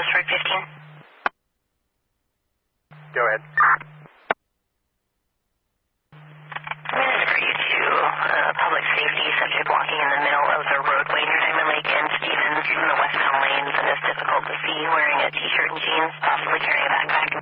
Route 15. Go ahead. I'm going to refer you to public safety subject walking in the middle of the roadway near Diamond Lake and Stevens in the westbound lanes, and it's difficult to see, wearing a t-shirt and jeans, possibly carrying a backpack.